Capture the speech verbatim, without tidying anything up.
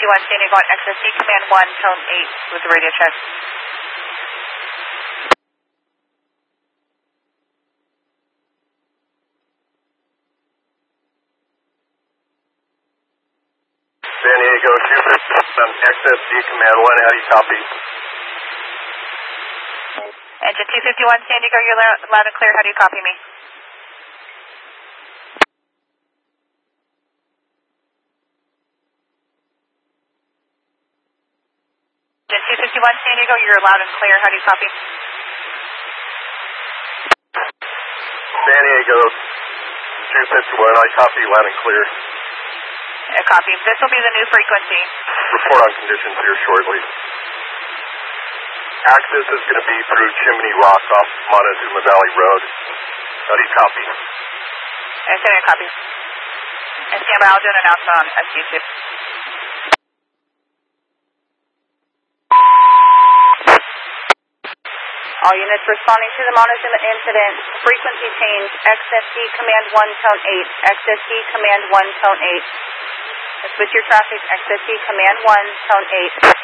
fifty-one San Diego on X S D, command one, tone eight with the radio check. San Diego, two fifty-one on X S D, command one, how do you copy? Engine two fifty-one San Diego, you're loud and clear, how do you copy me? Engine two fifty-one San Diego, you're loud and clear, how do you copy? San Diego, two fifty-one, I copy loud and clear. A copy. This will be the new frequency. Report on conditions here shortly. Access is going to be through Chimney Rock off Montezuma Valley Road. How do you copy? And send a copy. And stand by, I'll do an announcement on S U two. All units responding to the Montezuma incident. Frequency change. X S D command one, tone eight. X S D command one, tone eight. Switch your traffic. X S D command one, tone eight.